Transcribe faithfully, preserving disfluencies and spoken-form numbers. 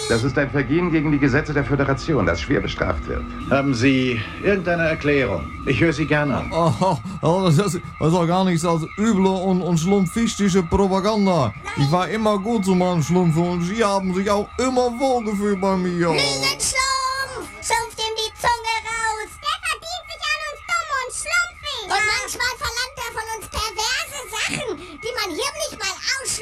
Das ist ein Vergehen gegen die Gesetze der Föderation, das schwer bestraft wird. Haben Sie irgendeine Erklärung? Ich höre Sie gerne an. Oh, oh, das, ist, das ist doch gar nichts als üble und, und schlumpfistische Propaganda. Ich war immer gut zu meinen Schlumpfen und Sie haben sich auch immer wohlgefühlt bei mir. Nee, jetzt